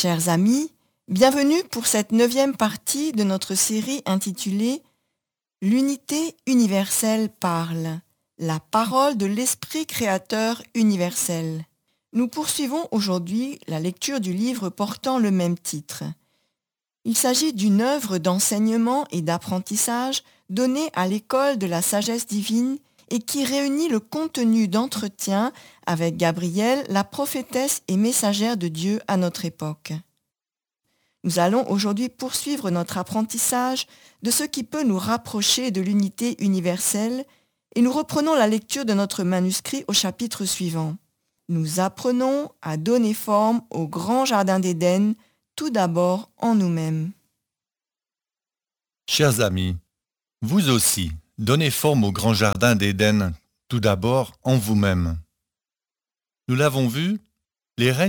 Chers amis, bienvenue pour cette 9e partie de notre série intitulée « L'unité universelle parle, la parole de l'Esprit créateur universel ». Nous poursuivons aujourd'hui la lecture du livre portant le même titre. Il s'agit d'une œuvre d'enseignement et d'apprentissage donnée à l'école de la sagesse divine et qui réunit le contenu d'entretien avec Gabrielle, la prophétesse et messagère de Dieu à notre époque. Nous allons aujourd'hui poursuivre notre apprentissage de ce qui peut nous rapprocher de l'unité universelle et nous reprenons la lecture de notre manuscrit au chapitre suivant. Nous apprenons à donner forme au grand jardin d'Éden, tout d'abord en nous-mêmes. Chers amis, vous aussi, donnez forme au grand jardin d'Éden, tout d'abord en vous-même. Nous l'avons vu, les règnes